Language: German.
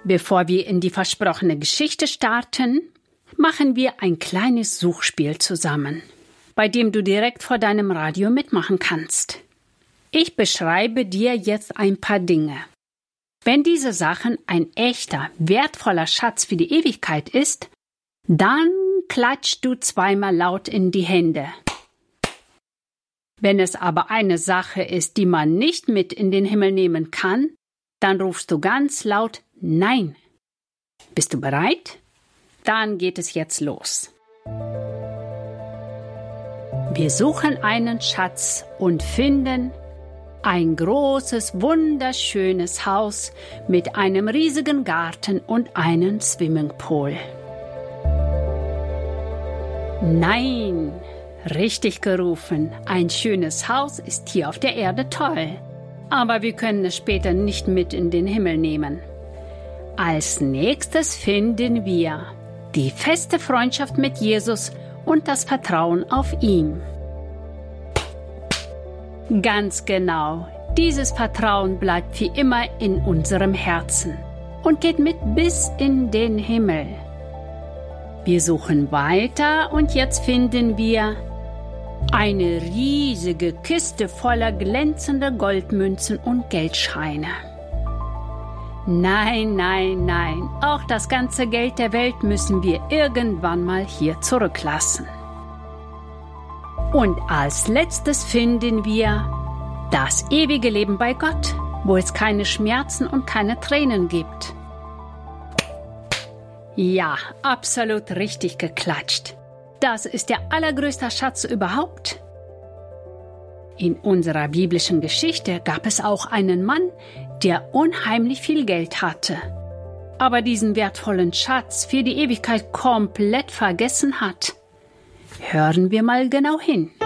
Bevor wir in die versprochene Geschichte starten, machen wir ein kleines Suchspiel zusammen, bei dem du direkt vor deinem Radio mitmachen kannst. Ich beschreibe dir jetzt ein paar Dinge. Wenn diese Sachen ein echter, wertvoller Schatz für die Ewigkeit ist, dann klatschst du zweimal laut in die Hände. Wenn es aber eine Sache ist, die man nicht mit in den Himmel nehmen kann, dann rufst du ganz laut Nein. Bist du bereit? Dann geht es jetzt los. Wir suchen einen Schatz und finden ein großes, wunderschönes Haus mit einem riesigen Garten und einem Swimmingpool. Nein, richtig gerufen. Ein schönes Haus ist hier auf der Erde toll. Aber wir können es später nicht mit in den Himmel nehmen. Als nächstes finden wir die feste Freundschaft mit Jesus und das Vertrauen auf ihn. Ganz genau, dieses Vertrauen bleibt wie immer in unserem Herzen und geht mit bis in den Himmel. Wir suchen weiter und jetzt finden wir eine riesige Kiste voller glänzender Goldmünzen und Geldscheine. Nein, nein, nein, auch das ganze Geld der Welt müssen wir irgendwann mal hier zurücklassen. Und als letztes finden wir das ewige Leben bei Gott, wo es keine Schmerzen und keine Tränen gibt. Ja, absolut richtig geklatscht. Das ist der allergrößte Schatz überhaupt. In unserer biblischen Geschichte gab es auch einen Mann, der unheimlich viel Geld hatte, aber diesen wertvollen Schatz für die Ewigkeit komplett vergessen hat. Hören wir mal genau hin.